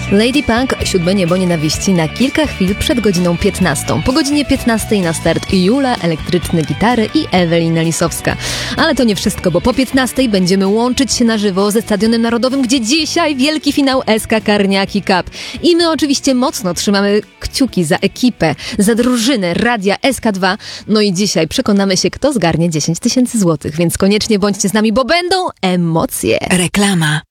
Lady Punk, Siódme niebo nienawiści na kilka chwil przed godziną 15. Po godzinie 15 na start Jula, elektryczne gitary i Ewelina Lisowska. Ale to nie wszystko, bo po 15 będziemy łączyć się na żywo ze Stadionem Narodowym, gdzie dzisiaj wielki finał SK Karniaki Cup. I my oczywiście mocno trzymamy kciuki za ekipę, za drużynę Radia SK2. No i dzisiaj przekonamy się, kto zgarnie 10 000 złotych, więc koniecznie bądźcie z nami, bo będą emocje. Reklama.